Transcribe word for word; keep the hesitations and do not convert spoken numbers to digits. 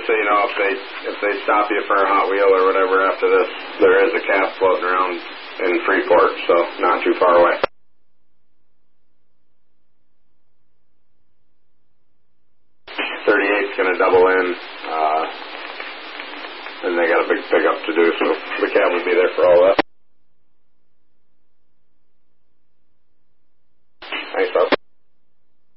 just so you know, if they if they stop you for a Hot Wheel or whatever after this, there is a cab floating around in Freeport, so not too far away. thirty-eight's going to double in, uh, and they got a big pickup to do, so we